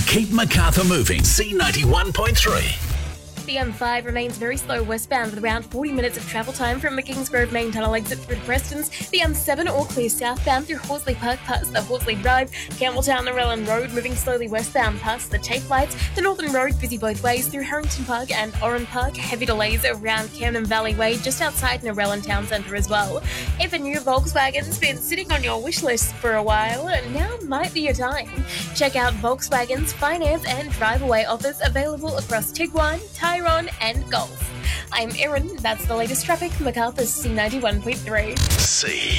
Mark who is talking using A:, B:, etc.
A: Keep Macarthur moving. C91.3.
B: The M5 remains very slow westbound with around 40 minutes of travel time from the Kingsgrove main tunnel exit through to Prestons. The M7 all clear southbound through Horsley Park past the Horsley Drive, Campbelltown Narellan Road moving slowly westbound past the Tape Lights. The Northern Road busy both ways through Harrington Park and Oran Park. Heavy delays around Camden Valley Way just outside Narellan Town Centre as well. If a new Volkswagen's been sitting on your wish list for a while, now might be your time. Check out Volkswagen's finance and drive-away offers available across Tiguan, Tyrone and Golf. I'm Erin. That's the latest traffic. Macarthur's C91.3.
A: C.